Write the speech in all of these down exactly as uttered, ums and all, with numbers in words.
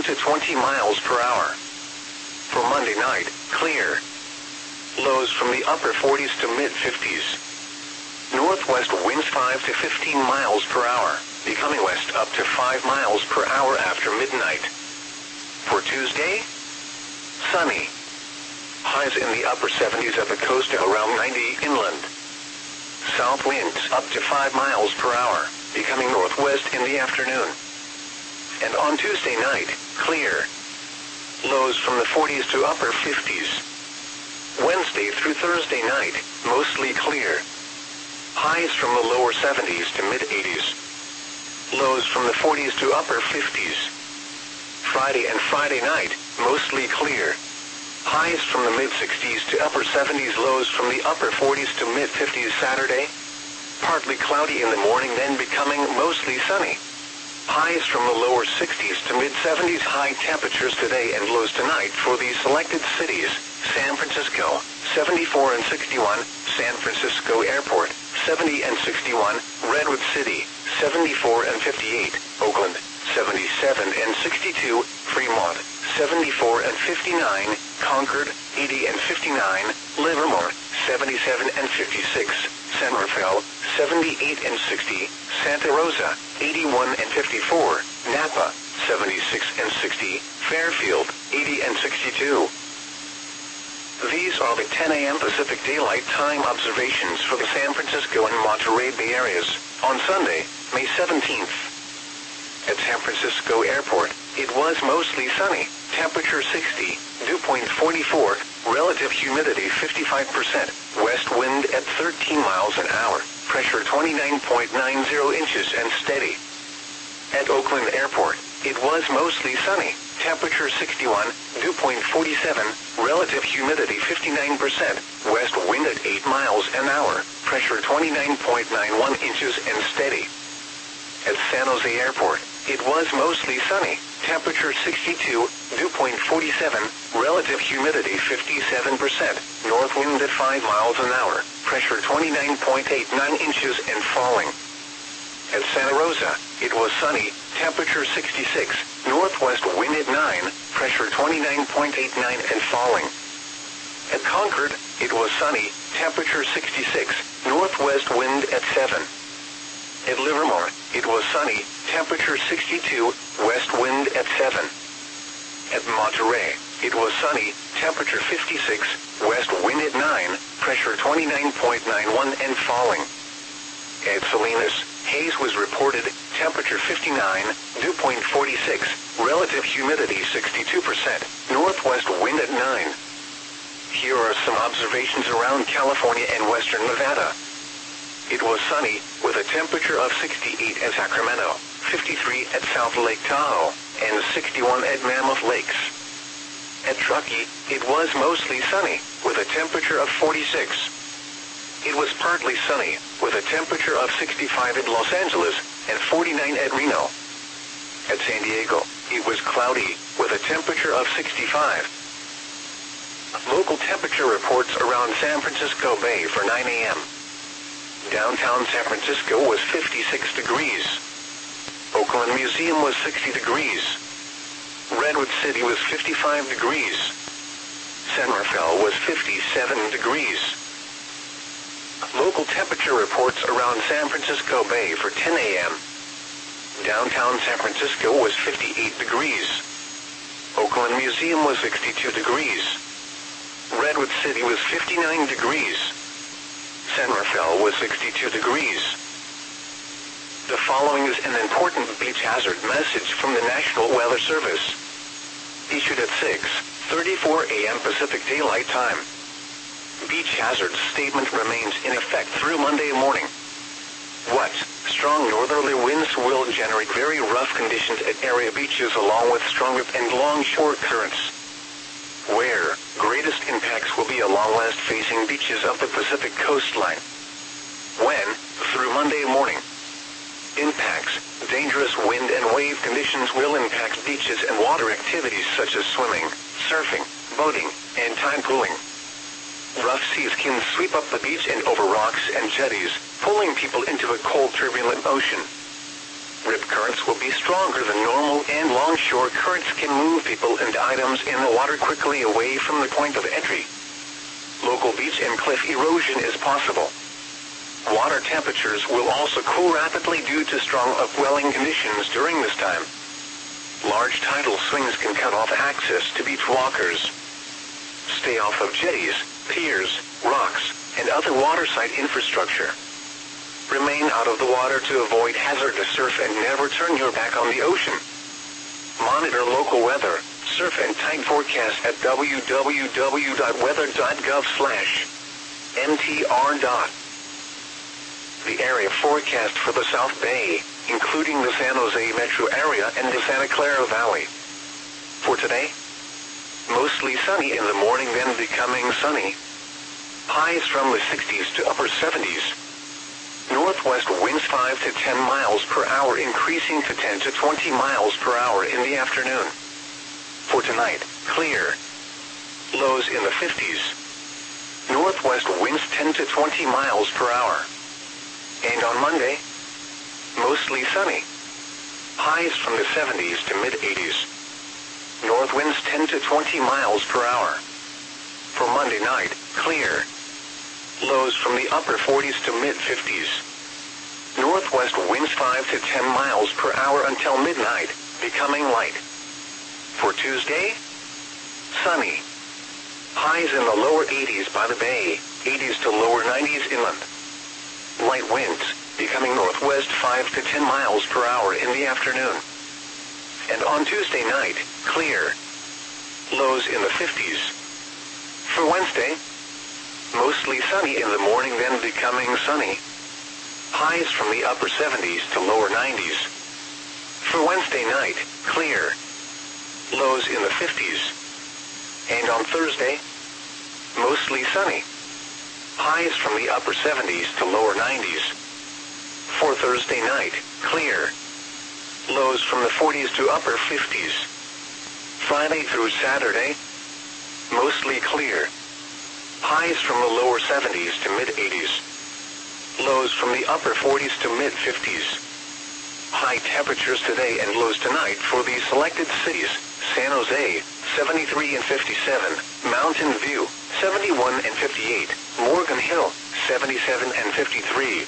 to twenty miles per hour. For Monday night, clear. Lows from the upper forties to mid-fifties. Northwest winds five to fifteen miles per hour, becoming west up to five miles per hour after midnight. For Tuesday, sunny. Highs in the upper seventies at the coast to around ninety inland. South winds up to five miles per hour, becoming northwest in the afternoon. And on Tuesday night, clear. Lows from the forties to upper fifties. Wednesday through Thursday night, mostly clear. Highs from the lower seventies to mid-eighties. Lows from the forties to upper fifties. Friday and Friday night, mostly clear. Highs from the mid-sixties to upper seventies. Lows from the upper forties to mid-fifties. Saturday, partly cloudy in the morning, then becoming mostly sunny. Highs from the lower sixties to mid-seventies. High temperatures today and lows tonight for the selected cities: San Francisco, seventy-four and sixty-one, San Francisco Airport, seventy and sixty-one, Redwood City, seventy-four and fifty-eight, Oakland, seventy-seven and sixty-two, Fremont, seventy-four and fifty-nine, Concord, eighty and fifty-nine, Livermore, seventy-seven and fifty-six, San Rafael, seventy-eight and sixty, Santa Rosa, eighty-one and fifty-four, Napa, seventy-six and sixty, Fairfield, eighty and sixty-two. These are the ten a m Pacific Daylight Time observations for the San Francisco and Monterey Bay areas on Sunday, May seventeenth. At San Francisco Airport, it was mostly sunny, temperature sixty, dew point forty-four, relative humidity fifty-five percent, west wind at thirteen miles an hour, pressure twenty-nine point nine zero inches and steady. At Oakland Airport, it was mostly sunny, temperature sixty-one, dew point forty-seven, relative humidity fifty-nine percent, west wind at eight miles an hour, pressure twenty-nine point nine one inches and steady. At San Jose Airport, it was mostly sunny, temperature sixty-two, dew point forty-seven, relative humidity fifty-seven percent, north wind at five miles an hour, pressure twenty-nine point eight nine inches and falling. At Santa Rosa, it was sunny, temperature sixty-six, northwest wind at nine, pressure twenty-nine point eight nine and falling. At Concord, it was sunny, temperature sixty-six, northwest wind at seven. At Livermore, it was sunny, temperature sixty-two, west wind at seven. At Monterey, it was sunny, temperature fifty-six, west wind at nine, pressure twenty-nine point nine one and falling. At Salinas, haze was reported, temperature fifty-nine, dew point forty-six, relative humidity sixty-two percent, northwest wind at nine. Here are some observations around California and western Nevada. It was sunny, with a temperature of sixty-eight at Sacramento, fifty-three at South Lake Tahoe, and sixty-one at Mammoth Lakes. At Truckee, it was mostly sunny, with a temperature of forty-six. It was partly sunny, with a temperature of sixty-five at Los Angeles, and forty-nine at Reno. At San Diego, it was cloudy, with a temperature of sixty-five. Local temperature reports around San Francisco Bay for nine a m Downtown San Francisco was fifty-six degrees. Oakland Museum was sixty degrees. Redwood City was fifty-five degrees. San Rafael was fifty-seven degrees. Local temperature reports around San Francisco Bay for ten a m Downtown San Francisco was fifty-eight degrees. Oakland Museum was sixty-two degrees. Redwood City was fifty-nine degrees. San Rafael was sixty-two degrees. The following is an important beach hazard message from the National Weather Service. Issued at six thirty-four a m Pacific Daylight Time. Beach hazard statement remains in effect through Monday morning. What? Strong northerly winds will generate very rough conditions at area beaches along with strong and long shore currents. Where? Greatest impacts will be along west-facing beaches of the Pacific coastline. When? Through Monday morning. Impacts. Dangerous wind and wave conditions will impact beaches and water activities such as swimming, surfing, boating, and tide pooling. Rough seas can sweep up the beach and over rocks and jetties, pulling people into a cold, turbulent ocean. Rip currents will be stronger than normal, and longshore currents can move people and items in the water quickly away from the point of entry. Local beach and cliff erosion is possible. Water temperatures will also cool rapidly due to strong upwelling conditions during this time. Large tidal swings can cut off access to beach walkers. Stay off of jetties, piers, rocks, and other waterside infrastructure. Remain out of the water to avoid hazardous surf and never turn your back on the ocean. Monitor local weather, surf and tide forecast at w w w dot weather dot gov slash m t r. The area forecast for the South Bay, including the San Jose metro area and the Santa Clara Valley. For today, mostly sunny in the morning, then becoming sunny. Highs from the sixties to upper seventies. Northwest winds five to ten miles per hour, increasing to ten to twenty miles per hour in the afternoon. For tonight, clear. Lows in the fifties. Northwest winds ten to twenty miles per hour. And on Monday, mostly sunny. Highs from the seventies to mid-eighties. North winds ten to twenty miles per hour. For Monday night, clear. Lows from the upper forties to mid-fifties. Northwest winds five to ten miles per hour until midnight, becoming light. For Tuesday, sunny. Highs in the lower eighties by the bay, eighties to lower nineties inland. Light winds, becoming northwest five to ten miles per hour in the afternoon. And on Tuesday night, clear. Lows in the fifties. For Wednesday, mostly sunny in the morning, then becoming sunny. Highs from the upper seventies to lower nineties. For Wednesday night, clear. Lows in the fifties. And on Thursday, mostly sunny. Highs from the upper seventies to lower nineties. For Thursday night, clear. Lows from the forties to upper fifties. Friday through Saturday, mostly clear. Highs from the lower seventies to mid-eighties. Lows from the upper forties to mid-fifties. High temperatures today and lows tonight for the selected cities: San Jose, seventy-three and fifty-seven, Mountain View, seventy-one and fifty-eight, Morgan Hill, seventy-seven and fifty-three.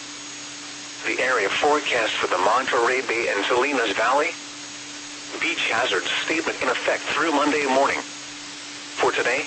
The area forecast for the Monterey Bay and Salinas Valley. Beach hazard statement in effect through Monday morning. For today,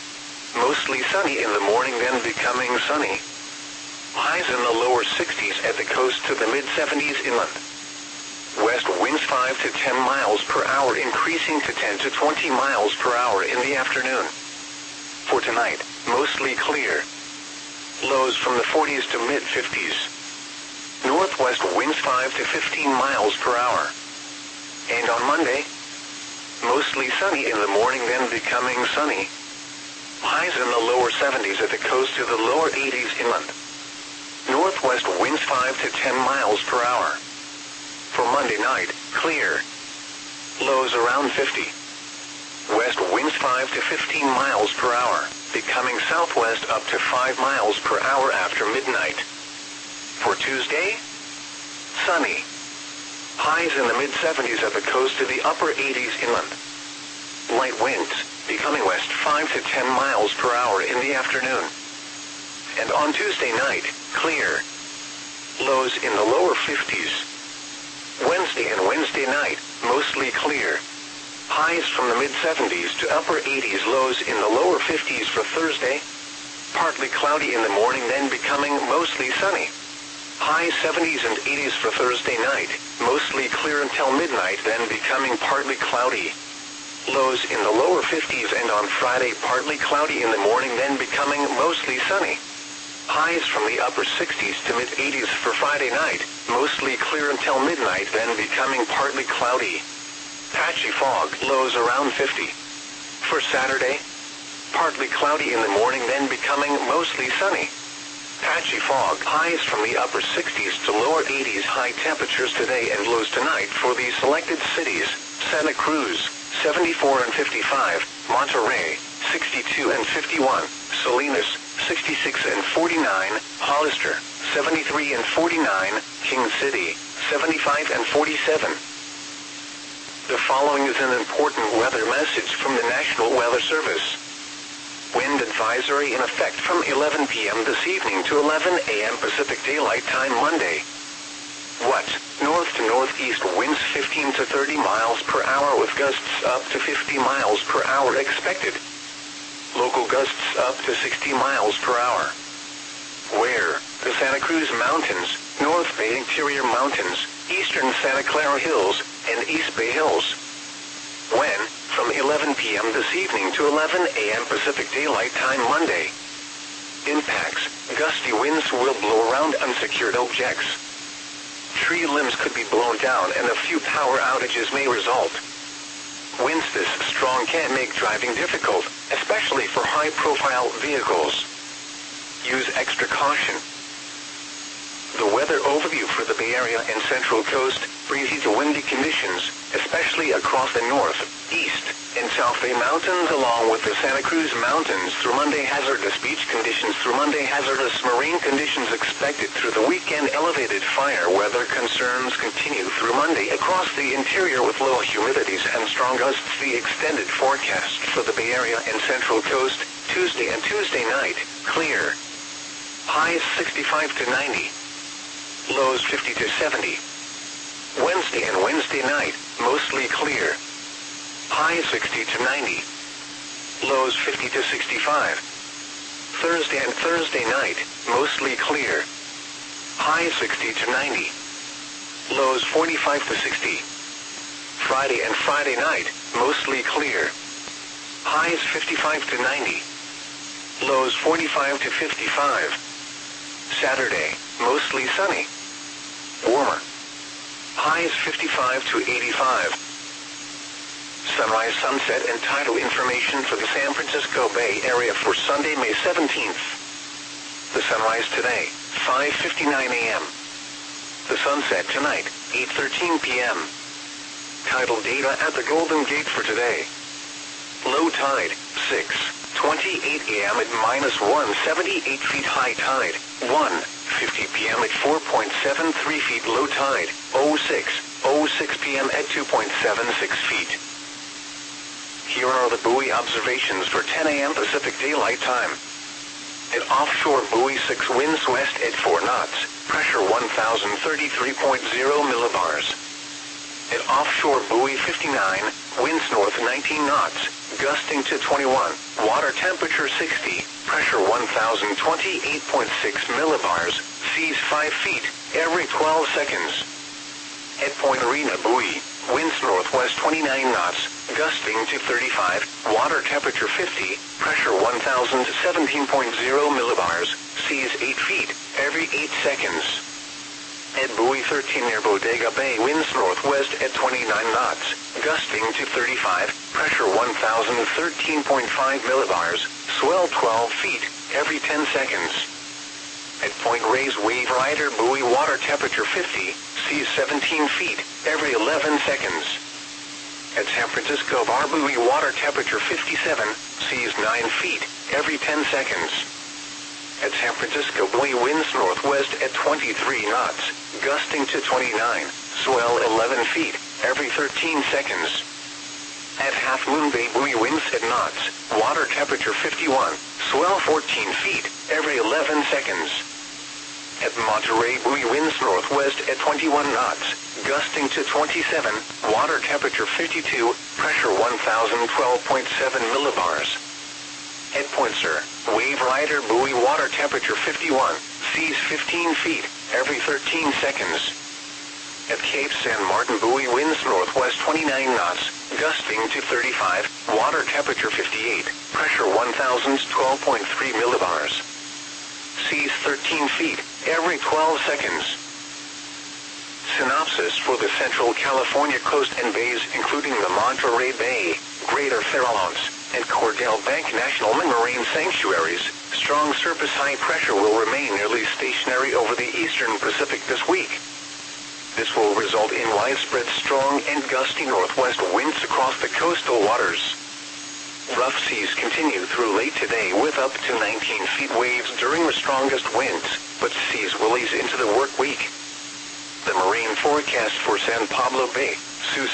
mostly sunny in the morning, then becoming sunny. Highs in the lower sixties at the coast to the mid-seventies inland. West winds five to ten miles per hour, increasing to ten to twenty miles per hour in the afternoon. For tonight, mostly clear. Lows from the forties to mid-fifties. Northwest winds five to fifteen miles per hour. And on Monday, mostly sunny in the morning, then becoming sunny. Highs in the lower seventies at the coast to the lower eighties inland. Northwest winds five to ten miles per hour. For Monday night, clear. Lows around fifty. West winds five to fifteen miles per hour, becoming southwest up to five miles per hour after midnight. For Tuesday, sunny. Highs in the mid-seventies at the coast to the upper eighties inland. Light winds, becoming west five to ten miles per hour in the afternoon. And on Tuesday night, clear. Lows in the lower fifties. Wednesday and Wednesday night, mostly clear. Highs from the mid-seventies to upper eighties, lows in the lower fifties for Thursday. Partly cloudy in the morning, then becoming mostly sunny. High seventies and eighties for Thursday night, mostly clear until midnight, then becoming partly cloudy. Lows in the lower fifties, and on Friday partly cloudy in the morning, then becoming mostly sunny. Highs from the upper sixties to mid-eighties for Friday night, mostly clear until midnight, then becoming partly cloudy. Patchy fog, lows around fifty. For Saturday, partly cloudy in the morning, then becoming mostly sunny. Patchy fog, highs from the upper sixties to lower eighties, high temperatures today and lows tonight for the selected cities: Santa Cruz, seventy-four and fifty-five, Monterey, sixty-two and fifty-one, Salinas, sixty-six and forty-nine, Hollister, seventy-three and forty-nine, King City, seventy-five and forty-seven. The following is an important weather message from the National Weather Service. Wind advisory in effect from eleven p m this evening to eleven a m Pacific Daylight Time Monday. What? North to northeast winds fifteen to thirty miles per hour with gusts up to fifty miles per hour expected. Local gusts up to sixty miles per hour. Where? The Santa Cruz Mountains, North Bay Interior Mountains, Eastern Santa Clara Hills, and East Bay Hills. When? From eleven p m this evening to eleven a m Pacific Daylight Time Monday. Impacts: gusty winds will blow around unsecured objects. Tree limbs could be blown down and a few power outages may result. Winds this strong can make driving difficult, especially for high-profile vehicles. Use extra caution. The weather overview for the Bay Area and Central Coast: breezy to windy conditions, especially across the north, east, and South Bay Mountains along with the Santa Cruz Mountains through Monday. Hazardous beach conditions through Monday. Hazardous marine conditions expected through the weekend. Elevated fire weather concerns continue through Monday across the interior with low humidities and strong gusts. The extended forecast for the Bay Area and Central Coast: Tuesday and Tuesday night, clear. Highs sixty-five to ninety. Lows fifty to seventy. Wednesday and Wednesday night, mostly clear. Highs sixty to ninety. Lows fifty to sixty-five. Thursday and Thursday night, mostly clear. Highs sixty to ninety. Lows forty-five to sixty. Friday and Friday night, mostly clear. Highs fifty-five to ninety. Lows forty-five to fifty-five. Saturday, mostly sunny. Warmer. Highs fifty-five to eighty-five. Sunrise, sunset, and tidal information for the San Francisco Bay Area for Sunday, May seventeenth. The sunrise today, five fifty-nine a m The sunset tonight, eight thirteen p m Tidal data at the Golden Gate for today. Low tide, six twenty-eight a m at minus one hundred seventy-eight feet. High tide, one fifty p m at four point seven three feet. Low tide, oh six oh six p m at two point seven six feet. Here are the buoy observations for ten a m Pacific Daylight Time. At offshore buoy six, winds west at four knots, pressure one thousand thirty-three point zero millibars. At offshore buoy fifty-nine, winds north nineteen knots, gusting to twenty-one, water temperature sixty, pressure one thousand twenty-eight point six millibars, seas five feet, every twelve seconds. At Point Arena buoy, winds northwest twenty-nine knots, gusting to thirty-five, water temperature fifty, pressure one thousand seventeen point zero millibars, seas eight feet, every eight seconds. At buoy thirteen near Bodega Bay, winds northwest at twenty-nine knots, gusting to thirty-five, pressure one thousand thirteen point five millibars, swell twelve feet, every ten seconds. At Point Reyes Wave Rider buoy, water temperature fifty, seas seventeen feet, every eleven seconds. At San Francisco Bar buoy, water temperature fifty-seven, seas nine feet, every ten seconds. At San Francisco buoy, winds northwest at twenty-three knots, gusting to twenty-nine, swell eleven feet, every thirteen seconds. At Half Moon Bay buoy, winds at knots, water temperature fifty-one, swell fourteen feet, every eleven seconds. At Monterey buoy, winds northwest at twenty-one knots, gusting to twenty-seven, water temperature fifty-two, pressure one thousand twelve point seven millibars. At Point Sur, Wave Rider buoy, water temperature fifty-one, seas fifteen feet, every thirteen seconds. At Cape San Martin buoy, winds northwest twenty-nine knots, gusting to thirty-five, water temperature fifty-eight, pressure one thousand twelve point three millibars. Seas thirteen feet, every twelve seconds. Synopsis for the Central California coast and bays, including the Monterey Bay, Greater Farallones, and Cordell Bank National Marine Sanctuaries. Strong surface high pressure will remain nearly stationary over the eastern Pacific this week. This will result in widespread strong and gusty northwest winds across the coastal waters. Rough seas continue through late today with up to nineteen feet waves during the strongest winds, but seas will ease into the work week. The marine forecast for San Pablo Bay, Sioux